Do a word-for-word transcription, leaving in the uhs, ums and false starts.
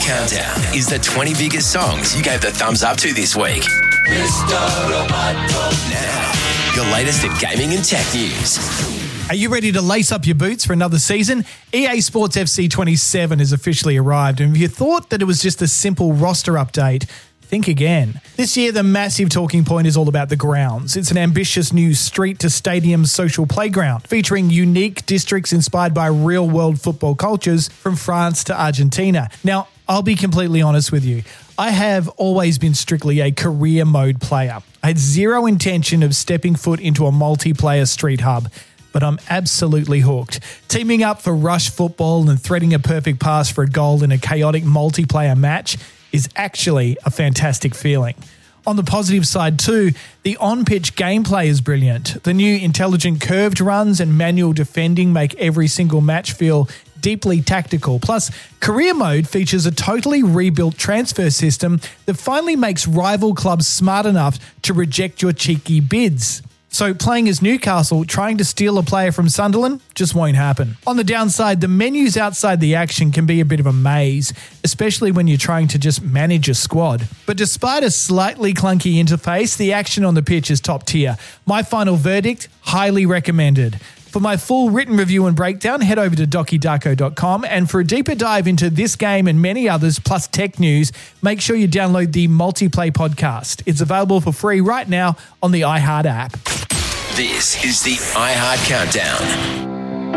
Countdown is the twenty biggest songs you gave the thumbs up to this week. Now, your latest in gaming and tech news. Are you ready to lace up your boots for another season? E A Sports F C twenty-seven has officially arrived, and if you thought that it was just a simple roster update, think again. This year, the massive talking point is all about the grounds. It's an ambitious new street-to-stadium social playground featuring unique districts inspired by real-world football cultures from France to Argentina. Now, I'll be completely honest with you. I have always been strictly a career mode player. I had zero intention of stepping foot into a multiplayer street hub, but I'm absolutely hooked. Teaming up for rush football and threading a perfect pass for a goal in a chaotic multiplayer match is actually a fantastic feeling. On the positive side too, the on-pitch gameplay is brilliant. The new intelligent curved runs and manual defending make every single match feel deeply tactical. Plus, career mode features a totally rebuilt transfer system that finally makes rival clubs smart enough to reject your cheeky bids. So playing as Newcastle, trying to steal a player from Sunderland just won't happen. On the downside, the menus outside the action can be a bit of a maze, especially when you're trying to just manage a squad. But despite a slightly clunky interface, the action on the pitch is top tier. My final verdict, highly recommended. For my full written review and breakdown, head over to doki darko dot com, and for a deeper dive into this game and many others, plus tech news, make sure you download the Multiplay podcast. It's available for free right now on the iHeart app. This is the iHeart Countdown.